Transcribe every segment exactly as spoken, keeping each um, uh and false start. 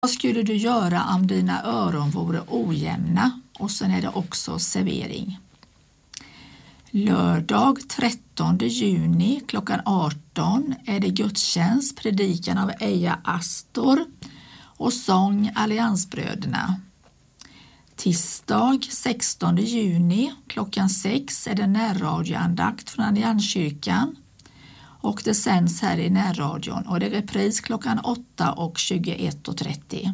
Vad skulle du göra om dina öron vore ojämna? Och sen är det också servering. Lördag trettonde juni klockan arton är det gudstjänst, predikan av Eja Astor och sång Alliansbröderna. Tisdag sextonde juni klockan sex är det närradioandakt från Allianskyrkan och det sänds här i närradion och det är repris klockan åtta och tjugoett och trettio.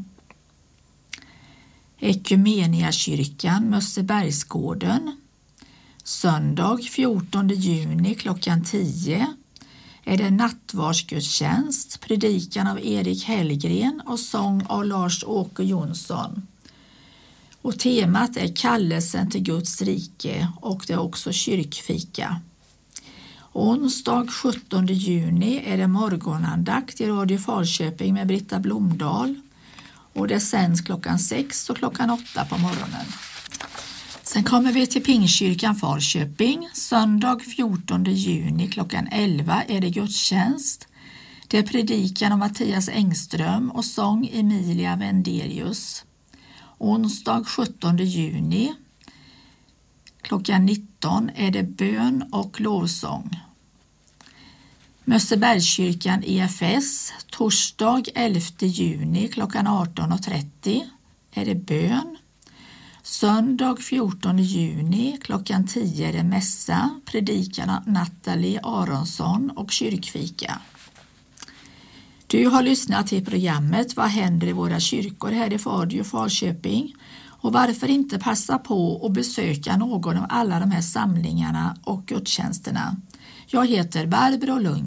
Ekumeniakyrkan Mössebergsgården. Söndag fjortonde juni klockan tio är det nattvardsgudstjänst, predikan av Erik Hellgren och sång av Lars-Åke Jonsson. Och temat är kallelsen till Guds rike och det är också kyrkfika. Onsdag sjuttonde juni är det morgonandakt i Radio Falköping med Britta Blomdahl och det sänds klockan sex och klockan åtta på morgonen. Sen kommer vi till Pingstkyrkan Falköping. Söndag fjortonde juni klockan elva är det gudstjänst. Det är predikan av Mattias Engström och sång Emilia Wenderius. Onsdag sjuttonde juni klockan nitton är det bön och lovsång. Mössebergskyrkan E F S. Torsdag elfte juni klockan arton och trettio är det bön. Söndag fjortonde juni klockan tio är det mässa, predikan av Nathalie Aronsson och kyrkfika. Du har lyssnat till programmet Vad händer i våra kyrkor här i Radio Falköping och varför inte passa på att besöka någon av alla de här samlingarna och gudstjänsterna. Jag heter Barbro Lund.